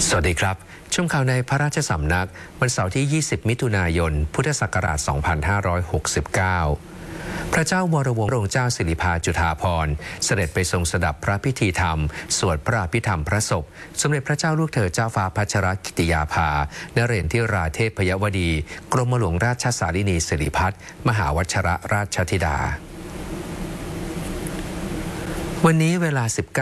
สวัสดีครับชมข่าวในพระราชสำนักวันเสาร์ที่ 20 มิถุนายน พุทธศักราช 2569 พระเจ้าวรวงศ์พระองค์เจ้าสิริภาจุฑาภรณ์เสด็จไปทรงสดับพระพิธีธรรมสวดพระอภิธรรมพระศพสมเด็จพระเจ้าลูกเธอเจ้าฟ้าพัชรกิติยาภานเรศทิราเทพยวดีกรมหลวงราชสารินีสิริพัฒน์มหาวัชรราชธิดาวันนี้เวลา 19